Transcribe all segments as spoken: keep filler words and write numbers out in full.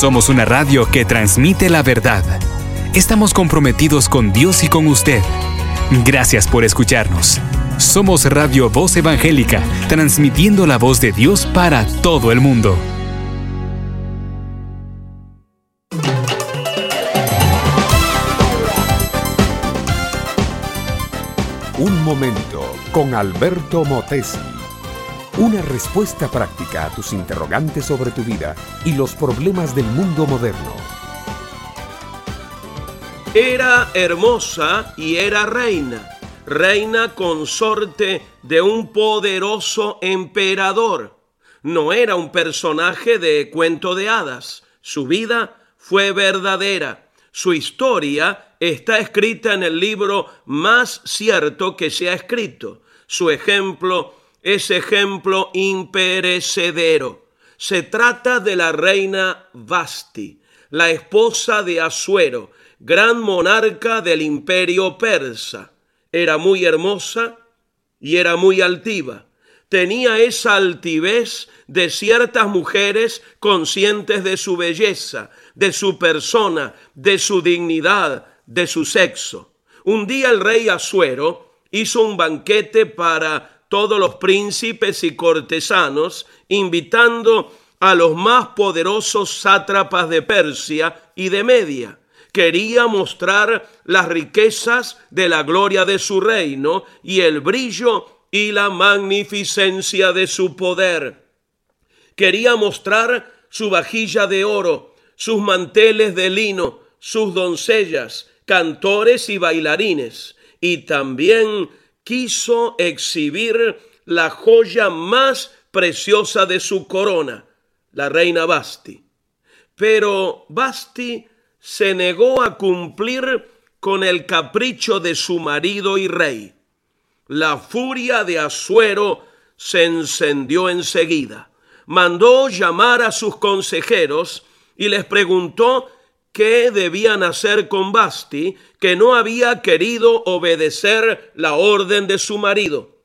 Somos una radio que transmite la verdad. Estamos comprometidos con Dios y con usted. Gracias por escucharnos. Somos Radio Voz Evangélica, transmitiendo la voz de Dios para todo el mundo. Un momento con Alberto Motesi. Una respuesta práctica a tus interrogantes sobre tu vida y los problemas del mundo moderno. Era hermosa y era reina, reina consorte de un poderoso emperador. No era un personaje de cuento de hadas. Su vida fue verdadera. Su historia está escrita en el libro más cierto que se ha escrito. Su ejemplo es ejemplo imperecedero. Se trata de la reina Vasti, la esposa de Asuero, gran monarca del imperio persa. Era muy hermosa y era muy altiva. Tenía esa altivez de ciertas mujeres conscientes de su belleza, de su persona, de su dignidad, de su sexo. Un día el rey Asuero hizo un banquete para todos los príncipes y cortesanos, invitando a los más poderosos sátrapas de Persia y de Media. Quería mostrar las riquezas de la gloria de su reino y el brillo y la magnificencia de su poder. Quería mostrar su vajilla de oro, sus manteles de lino, sus doncellas, cantores y bailarines, y también quiso exhibir la joya más preciosa de su corona, la reina Vasti. Pero Vasti se negó a cumplir con el capricho de su marido y rey. La furia de Asuero se encendió enseguida. Mandó llamar a sus consejeros y les preguntó qué debían hacer con Vasti, que no había querido obedecer la orden de su marido.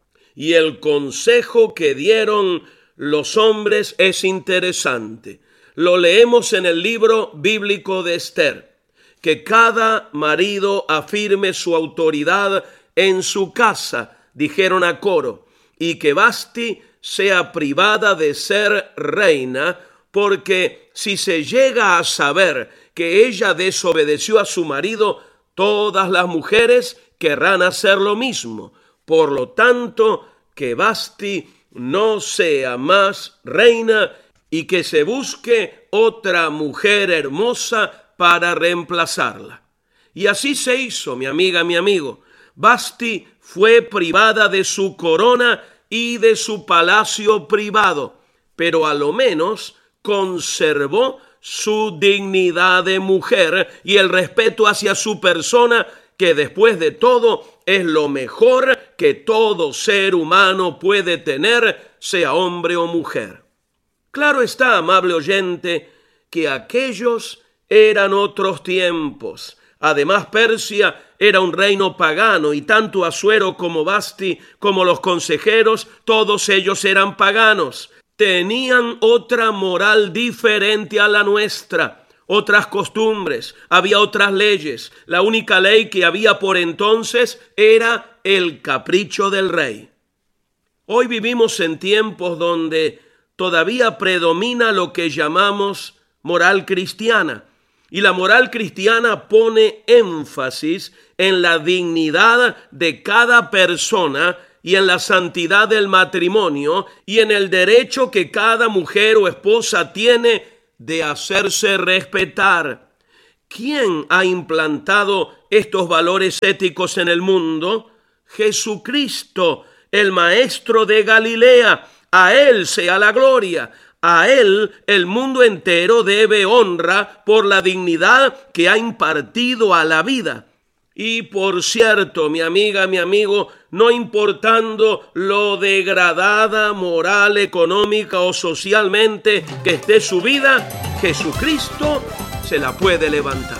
Y el consejo que dieron los hombres es interesante. Lo leemos en el libro bíblico de Esther. Que cada marido afirme su autoridad en su casa, dijeron a coro, y que Vasti sea privada de ser reina, porque si se llega a saber que ella desobedeció a su marido, todas las mujeres querrán hacer lo mismo. Por lo tanto, que Vasti no sea más reina y que se busque otra mujer hermosa para reemplazarla. Y así se hizo, mi amiga, mi amigo. Vasti fue privada de su corona y de su palacio privado, pero a lo menos conservó su dignidad de mujer y el respeto hacia su persona, que después de todo es lo mejor que todo ser humano puede tener, sea hombre o mujer. Claro está, amable oyente, que aquellos eran otros tiempos. Además, Persia era un reino pagano y tanto Asuero como Vasti como los consejeros, todos ellos eran paganos. Tenían otra moral diferente a la nuestra, otras costumbres, había otras leyes. La única ley que había por entonces era el capricho del rey. Hoy vivimos en tiempos donde todavía predomina lo que llamamos moral cristiana. Y la moral cristiana pone énfasis en la dignidad de cada persona y en la santidad del matrimonio y en el derecho que cada mujer o esposa tiene de hacerse respetar. ¿Quién ha implantado estos valores éticos en el mundo? Jesucristo, el Maestro de Galilea. A Él sea la gloria. A Él el mundo entero debe honra por la dignidad que ha impartido a la vida. Y por cierto, mi amiga, mi amigo, no importando lo degradada moral, económica o socialmente que esté su vida, Jesucristo se la puede levantar.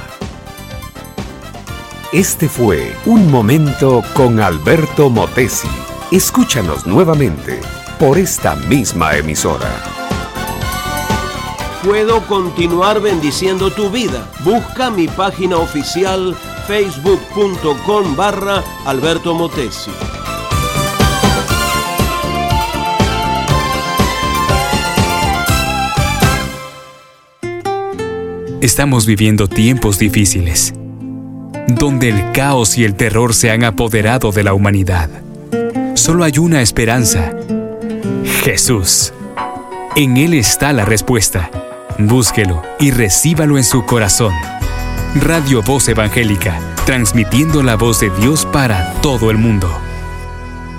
Este fue Un Momento con Alberto Motesi. Escúchanos nuevamente por esta misma emisora. puedo continuar bendiciendo tu vida. Busca mi página oficial facebook punto com barra Alberto Motesi. Estamos viviendo tiempos difíciles, donde el caos y el terror se han apoderado de la humanidad. Solo hay una esperanza: Jesús. En Él está la respuesta. Búsquelo y recíbalo en su corazón. Radio Voz Evangélica, transmitiendo la voz de Dios para todo el mundo.